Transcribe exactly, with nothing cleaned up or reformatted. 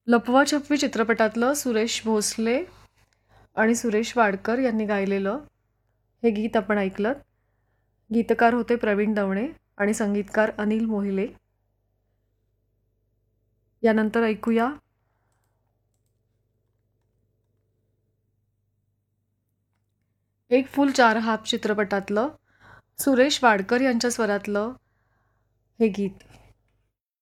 लपवाछपवी चित्रपटातलं सुरेश भोसले आणि सुरेश वाडकर यांनी गायलेलं हे गीत आपण ऐकलं. गीतकार होते प्रवीण दवणे आणि संगीतकार अनिल मोहिले. यानंतर ऐकूया एक फूल चार हाफ चित्रपटातलं सुरेश वाडकर यांच्या स्वरातलं हे गीत.